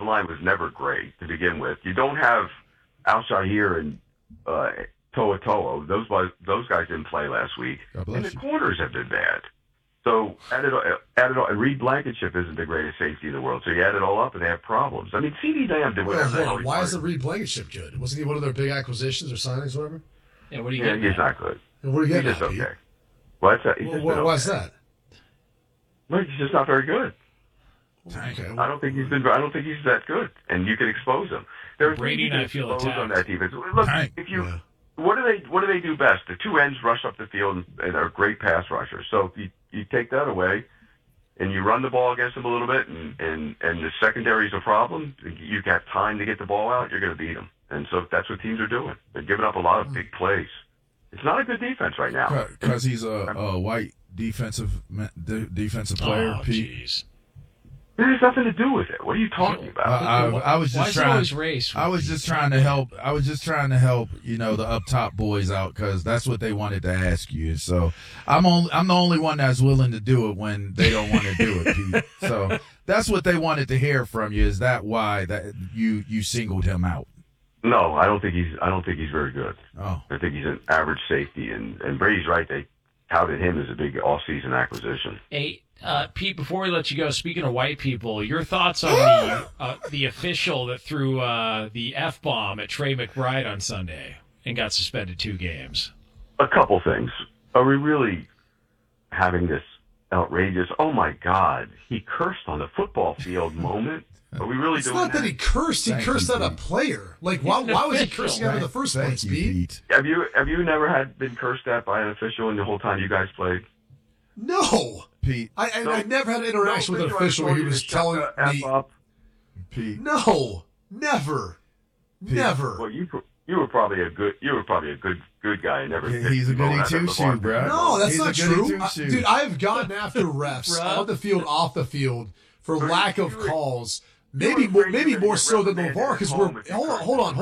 line was never great to begin with. You don't have Al Shahir and Toa Toa. Those guys didn't play last week. And the corners have been bad. So add it all. And Reed Blankenship isn't the greatest safety in the world. So you add it all up, and they have problems. I mean, CeeDee Lamb did whatever. Why isn't Reed Blankenship good? Wasn't he one of their big acquisitions or signings, or whatever? Yeah, what are you getting? He's not good. And what are you getting? He's just okay. What's that? Why's that? Well, he's just not very good. Okay. I don't think he's that good, and you can expose him. Brady and I feel attacked on that defense. Look, what do they do best? The two ends rush up the field and are great pass rushers. So if you take that away, and you run the ball against them a little bit, and the secondary is a problem, you got time to get the ball out, you're going to beat them. And so that's what teams are doing. They're giving up a lot of big plays. It's not a good defense right now. Because he's a white defensive player. Oh, jeez. It has nothing to do with it. What are you talking about? I was just trying. Race I was just trying to help. I was just trying to help. The up top boys out because that's what they wanted to ask you. So I'm the only one that's willing to do it when they don't want to do it, Pete. So that's what they wanted to hear from you. Is that why that you singled him out? No, I don't think he's very good. Oh, I think he's an average safety, and Brady's right. They touted him as a big all-season acquisition. Hey, Pete, before we let you go, speaking of white people, your thoughts on the official that threw the F-bomb at Trey McBride on Sunday and got suspended 2 games? A couple things. Are we really having this outrageous, oh my God, he cursed on the football field moment? Are we really doing that? It's not that he cursed. He cursed at a player. Like, why was he cursing out in the first place, Pete? Have you never been cursed at by an official in the whole time you guys played? No. Pete. I never had an interaction with an official where he was telling me. Pete. No. Never. Pete. Never. Well, you were probably a good guy and never. He's a goody two shoe, bro. No, that's not true. Dude, I've gotten after refs on the field, off the field for lack of calls. Maybe more so than LeVar because we're hold on.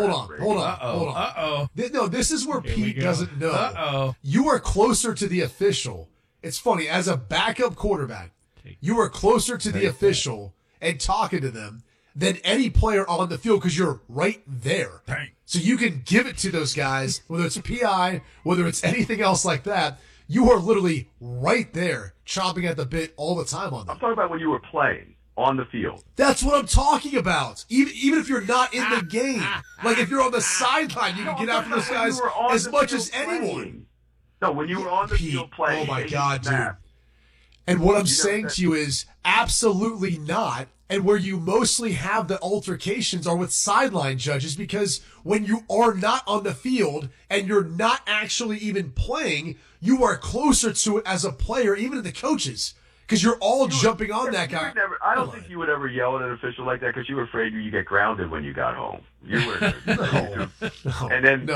Uh-oh. No, this is where Pete doesn't know. You are closer to the official. It's funny, as a backup quarterback, you are closer to the official and talking to them than any player on the field because you're right there. So you can give it to those guys, whether it's PI, whether it's anything else like that. You are literally right there, chomping at the bit all the time on them. I'm talking about when you were playing on the field. That's what I'm talking about. Even if you're not in the game, like if you're on the sideline, you can get after those guys as much as anyone. No, when you were on the field playing. Oh my God, dude. And what I'm saying to you is absolutely not. And where you mostly have the altercations are with sideline judges because when you are not on the field and you're not actually even playing, you are closer to it as a player, even the coaches. Because you're all jumping on that guy. I don't think you would ever yell at an official like that because you were afraid you get grounded when you got home. You were. No. And then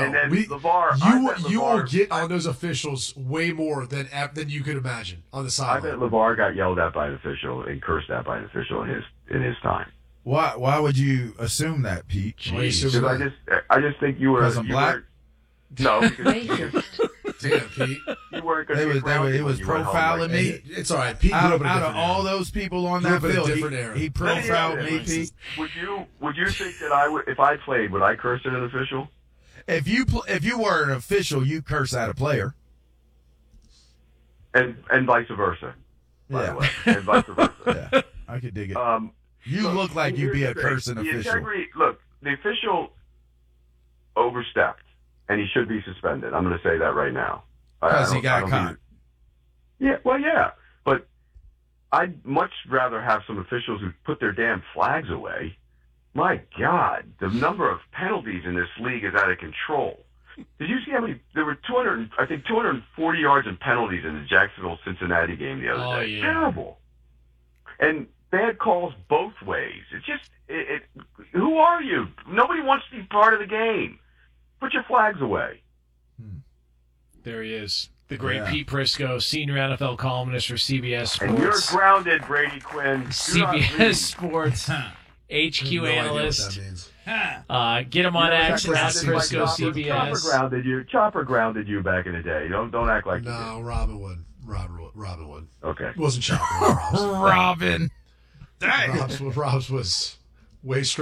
LeVar. You will get on those officials way more than you could imagine on the sideline. I bet LeVar got yelled at by an official and cursed at by an official in his time. Why would you assume that, Pete? Because I just think you were. Because I'm black? No, because damn, Pete. You weren't going to get It was profiling me. It's all right. Pete Out of all those people on that field, he profiled me, Pete. Would you think that if I played, would I curse at an official? If you were an official, you curse at a player. And vice versa. By the way. And vice versa. Yeah, I could dig it. You look like you'd be a cursing official. The official overstepped, and he should be suspended. I'm going to say that right now. Because he got caught. Yeah, but I'd much rather have some officials who put their damn flags away. My God, the number of penalties in this league is out of control. Did you see how many? There were 240 yards in penalties in the Jacksonville-Cincinnati game the other day. Yeah. Terrible. And bad calls both ways. It's just, who are you? Nobody wants to be part of the game. Put your flags away. There he is. The great Pete Prisco, senior NFL columnist for CBS Sports. And you're grounded, Brady Quinn. CBS Sports HQ analyst. Get him on action at Prisco CBS. Chopper grounded you back in the day. Don't act like you did. Robin would. Robin would. Okay. It wasn't Chopper. Robin. Rob's was way straight.